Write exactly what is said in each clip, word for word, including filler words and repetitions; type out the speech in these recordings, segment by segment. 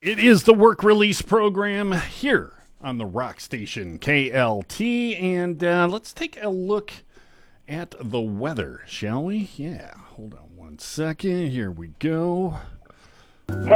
It is the work release program here on the rock station K L T, and uh, let's take a look at the weather, shall we? Yeah, hold on one second. Here we go. Yeah.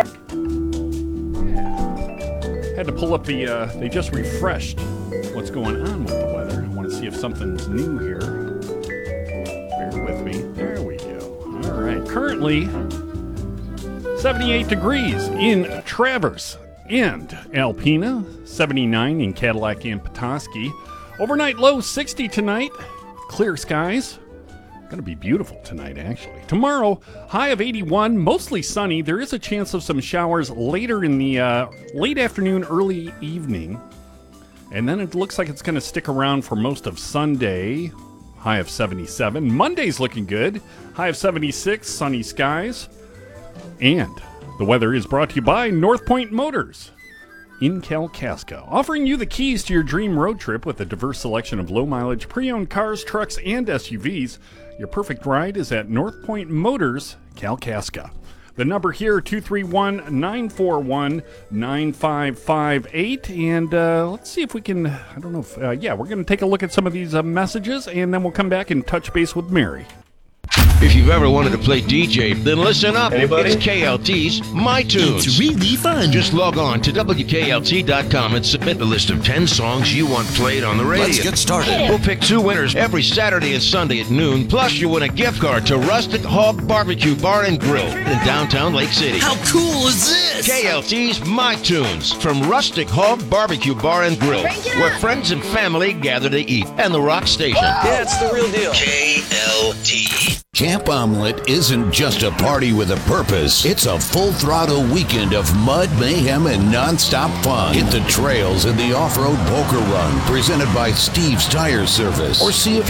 Had to pull up the, uh, they just refreshed what's going on with the weather. I want to see if something's new here. Bear with me. There we go. All right, currently seventy-eight degrees in Traverse and Alpena, seventy-nine in Cadillac and Petoskey. Overnight low sixty tonight, clear skies. Going to be beautiful tonight, actually. Tomorrow, high of eighty-one, mostly sunny. There is a chance of some showers later in the uh, late afternoon, early evening. And then it looks like it's going to stick around for most of Sunday, high of seventy-seven. Monday's looking good, high of seventy-six, sunny skies. And the weather is brought to you by North Point Motors in Kalkaska, offering you the keys to your dream road trip with a diverse selection of low-mileage pre-owned cars, trucks, and S U Vs. Your perfect ride is at North Point Motors, Kalkaska. The number here, two three one, nine four one, nine five five eight. And uh, let's see if we can, I don't know if, uh, yeah, we're going to take a look at some of these uh, messages, and then we'll come back and touch base with Mary. If you've ever wanted to play D J, then listen up. Anybody? It's K L T's My Tunes. It's really fun. Just log on to W K L T dot com and submit the list of ten songs you want played on the radio. Let's get started. We'll pick two winners every Saturday and Sunday at noon. Plus, you win a gift card to Rustic Hog Barbecue Bar and Grill in downtown Lake City. How cool is this? K L T's My Tunes from Rustic Hog Barbecue Bar and Grill, where friends and family gather to eat, and the rock station. Yeah, it's the real deal. K L T. Camp Omelet isn't just a party with a purpose. It's a full-throttle weekend of mud, mayhem, and non-stop fun. Hit the trails in the off-road poker run presented by Steve's Tire Service. Or see if